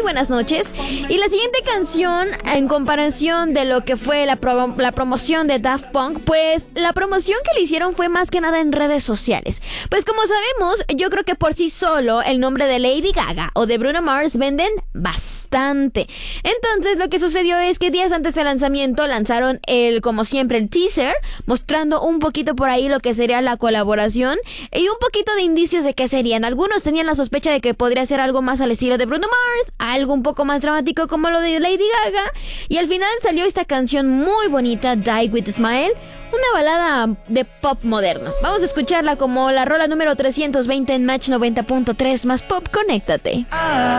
buenas noches. Y la siguiente canción, en comparación de lo que fue la promoción de Daft Punk, pues la promoción que le hicieron fue más que nada en redes sociales. Pues como sabemos, yo creo que por sí solo el nombre de Lady Gaga o de Bruno Mars venden bastante. Entonces lo que sucedió es que días antes del lanzamiento lanzaron como siempre, el teaser, mostrando un poquito por ahí lo que sería la colaboración y un poquito de indicios de qué serían. Algunos tenían la sospecha de que podría ser algo más al estilo de Bruno Mars, algo un poco más dramático como lo de Lady Gaga, y al final salió esta canción muy bonita, Die With a Smile, una balada de pop moderno. Vamos a escucharla como la rola número 320 en Match 90.3 más Pop. Conéctate.